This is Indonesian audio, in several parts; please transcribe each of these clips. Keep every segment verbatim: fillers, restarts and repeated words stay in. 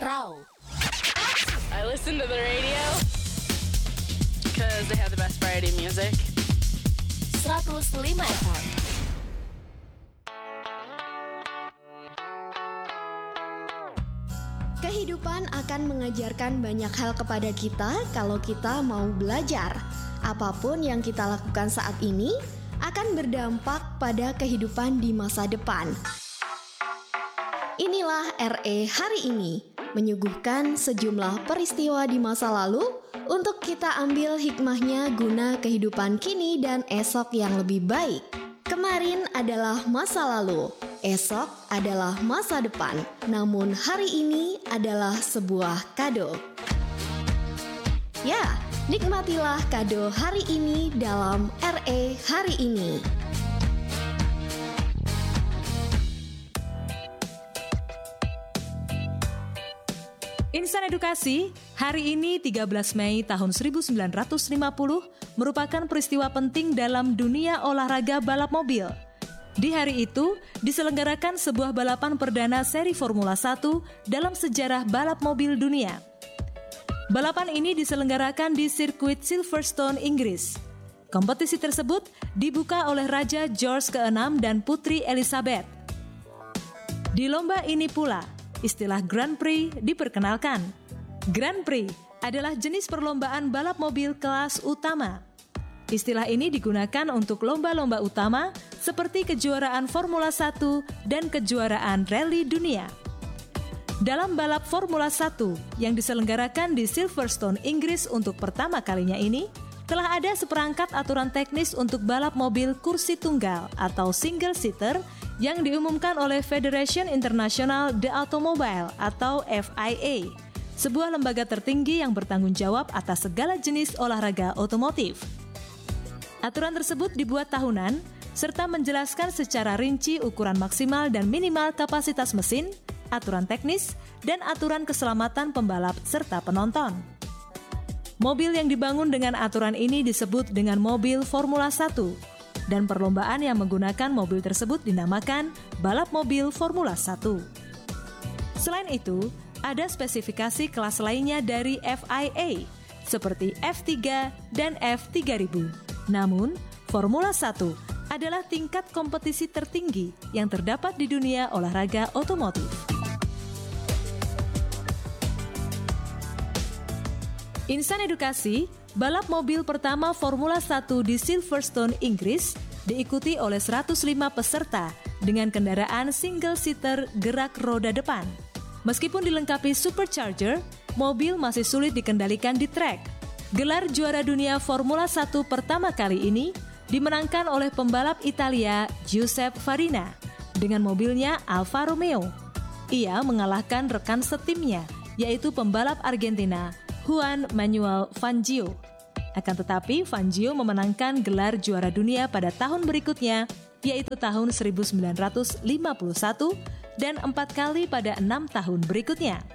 Raw. I listen to the radio because they have the best variety music. seratus lima F M. Kehidupan akan mengajarkan banyak hal kepada kita kalau kita mau belajar. Apapun yang kita lakukan saat ini akan berdampak pada kehidupan di masa depan. Inilah R E hari ini, menyuguhkan sejumlah peristiwa di masa lalu untuk kita ambil hikmahnya guna kehidupan kini dan esok yang lebih baik. Kemarin adalah masa lalu, esok adalah masa depan, namun hari ini adalah sebuah kado. Ya, nikmatilah kado hari ini dalam R E hari ini. Insan Edukasi, hari ini tiga belas Mei tahun seribu sembilan ratus lima puluh merupakan peristiwa penting dalam dunia olahraga balap mobil. Di hari itu, diselenggarakan sebuah balapan perdana seri Formula satu dalam sejarah balap mobil dunia. Balapan ini diselenggarakan di sirkuit Silverstone, Inggris. Kompetisi tersebut dibuka oleh Raja George keenam dan Putri Elizabeth. Di lomba ini pula, istilah Grand Prix diperkenalkan. Grand Prix adalah jenis perlombaan balap mobil kelas utama. Istilah ini digunakan untuk lomba-lomba utama seperti kejuaraan Formula satu dan kejuaraan rally dunia. Dalam balap Formula satu yang diselenggarakan di Silverstone, Inggris untuk pertama kalinya ini, telah ada seperangkat aturan teknis untuk balap mobil kursi tunggal atau single seater yang diumumkan oleh Federation International de Automobile atau F I A, sebuah lembaga tertinggi yang bertanggung jawab atas segala jenis olahraga otomotif. Aturan tersebut dibuat tahunan serta menjelaskan secara rinci ukuran maksimal dan minimal kapasitas mesin, aturan teknis, dan aturan keselamatan pembalap serta penonton. Mobil yang dibangun dengan aturan ini disebut dengan mobil Formula satu, dan perlombaan yang menggunakan mobil tersebut dinamakan balap mobil Formula satu. Selain itu, ada spesifikasi kelas lainnya dari F I A, seperti F tiga dan F tiga ribu. Namun, Formula satu adalah tingkat kompetisi tertinggi yang terdapat di dunia olahraga otomotif. Insan Edukasi, balap mobil pertama Formula satu di Silverstone, Inggris, diikuti oleh seratus lima peserta dengan kendaraan single-seater gerak roda depan. Meskipun dilengkapi supercharger, mobil masih sulit dikendalikan di trek. Gelar juara dunia Formula satu pertama kali ini dimenangkan oleh pembalap Italia Giuseppe Farina dengan mobilnya Alfa Romeo. Ia mengalahkan rekan setimnya, yaitu pembalap Argentina Juan Manuel Fangio. Akan tetapi, Fangio memenangkan gelar juara dunia pada tahun berikutnya, yaitu tahun seribu sembilan ratus lima puluh satu dan empat kali pada enam tahun berikutnya.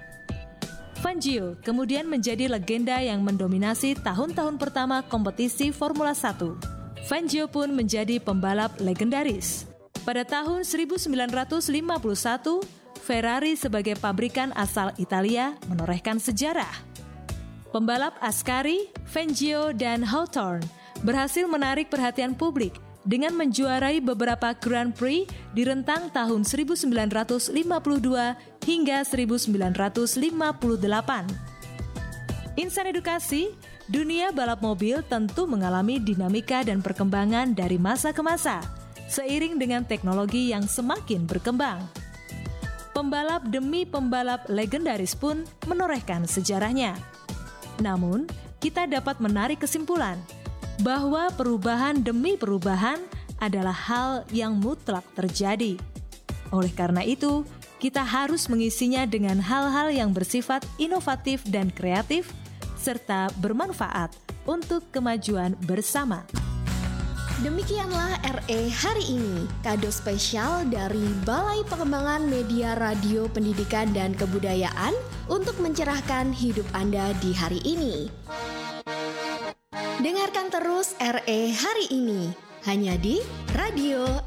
Fangio kemudian menjadi legenda yang mendominasi tahun-tahun pertama kompetisi Formula satu. Fangio pun menjadi pembalap legendaris. Pada tahun seribu sembilan ratus lima puluh satu, Ferrari sebagai pabrikan asal Italia menorehkan sejarah. Pembalap Ascari, Fangio, dan Hawthorne berhasil menarik perhatian publik dengan menjuarai beberapa Grand Prix di rentang tahun seribu sembilan ratus lima puluh dua hingga seribu sembilan ratus lima puluh delapan. Insan Edukasi, dunia balap mobil tentu mengalami dinamika dan perkembangan dari masa ke masa, seiring dengan teknologi yang semakin berkembang. Pembalap demi pembalap legendaris pun menorehkan sejarahnya. Namun, kita dapat menarik kesimpulan bahwa perubahan demi perubahan adalah hal yang mutlak terjadi. Oleh karena itu, kita harus mengisinya dengan hal-hal yang bersifat inovatif dan kreatif, serta bermanfaat untuk kemajuan bersama. Demikianlah R E hari ini, kado spesial dari Balai Pengembangan Media Radio Pendidikan dan Kebudayaan untuk mencerahkan hidup Anda di hari ini. Dengarkan terus R E hari ini, hanya di Radio